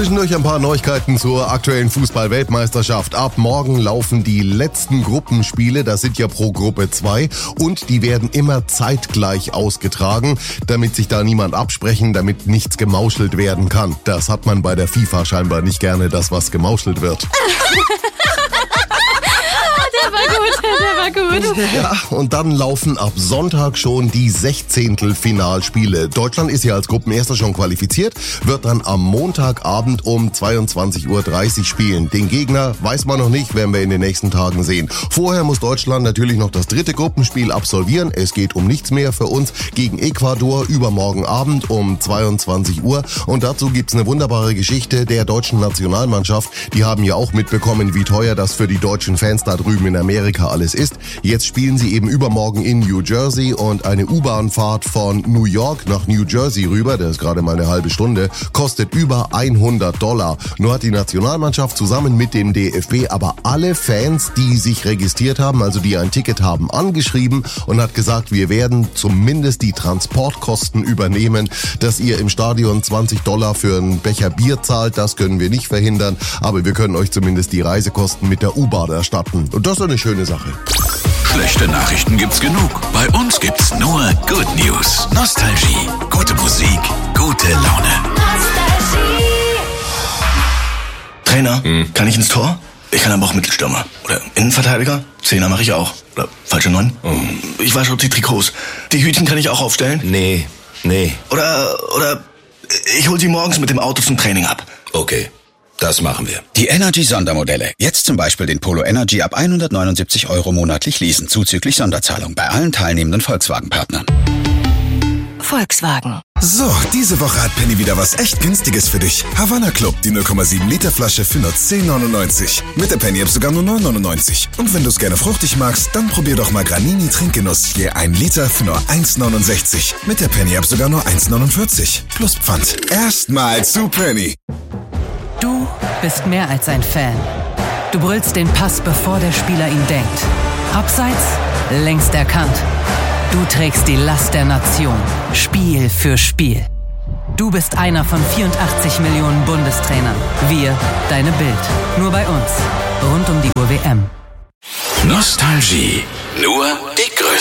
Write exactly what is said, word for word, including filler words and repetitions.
Zwischendurch ein paar Neuigkeiten zur aktuellen Fußball-Weltmeisterschaft. Ab morgen laufen die letzten Gruppenspiele, das sind ja pro Gruppe zwei, und die werden immer zeitgleich ausgetragen, damit sich da niemand absprechen, damit nichts gemauschelt werden kann. Das hat man bei der FIFA scheinbar nicht gerne, dass was gemauschelt wird. Der war gut, der war gut. Ja, und dann laufen ab Sonntag schon die Sechzehntelfinalspiele. Deutschland ist ja als Gruppenerster schon qualifiziert, wird dann am Montagabend um zweiundzwanzig Uhr dreißig spielen. Den Gegner weiß man noch nicht, werden wir in den nächsten Tagen sehen. Vorher muss Deutschland natürlich noch das dritte Gruppenspiel absolvieren. Es geht um nichts mehr für uns gegen Ecuador übermorgen Abend um zweiundzwanzig Uhr. Und dazu gibt's eine wunderbare Geschichte der deutschen Nationalmannschaft. Die haben ja auch mitbekommen, wie teuer das für die deutschen Fans da drüben in Amerika alles ist. Jetzt spielen sie eben übermorgen in New Jersey und eine U-Bahn-Fahrt von New York nach New Jersey rüber, das ist gerade mal eine halbe Stunde, kostet über hundert Dollar. Nur hat die Nationalmannschaft zusammen mit dem D F B aber alle Fans, die sich registriert haben, also die ein Ticket haben, angeschrieben und hat gesagt, wir werden zumindest die Transportkosten übernehmen, dass ihr im Stadion zwanzig Dollar für einen Becher Bier zahlt, das können wir nicht verhindern, aber wir können euch zumindest die Reisekosten mit der U-Bahn erstatten. Und das ist eine schöne Sache. Schlechte Nachrichten gibt's genug. Bei uns gibt's nur Good News. Nostalgie. Gute Musik. Gute Laune. Nostalgie. Trainer, hm. kann ich ins Tor? Ich kann aber auch Mittelstürmer. Oder Innenverteidiger? Zehner mache ich auch. Oder falsche Neun? Hm. Ich wasche auch die Trikots. Die Hütchen kann ich auch aufstellen? Nee, nee. Oder, oder ich hol sie morgens mit dem Auto zum Training ab. Okay. Das machen wir. Die Energy-Sondermodelle. Jetzt zum Beispiel den Polo Energy ab hundertneunundsiebzig Euro monatlich leasen, zuzüglich Sonderzahlung bei allen teilnehmenden Volkswagen-Partnern. Volkswagen. So, diese Woche hat Penny wieder was echt Günstiges für dich. Havanna Club, die null Komma sieben Liter Flasche für nur zehn neunundneunzig. Mit der Penny App sogar nur neun neunundneunzig. Und wenn du es gerne fruchtig magst, dann probier doch mal Granini Trinkgenuss je ein Liter für nur eins neunundsechzig. Mit der Penny App sogar nur eins neunundvierzig. Plus Pfand. Erstmal zu Penny. Du bist mehr als ein Fan. Du brüllst den Pass, bevor der Spieler ihn denkt. Abseits, längst erkannt. Du trägst die Last der Nation, Spiel für Spiel. Du bist einer von vierundachtzig Millionen Bundestrainern. Wir, deine Bild. Nur bei uns. Rund um die Uhr W M. Nostalgie. Nur die größten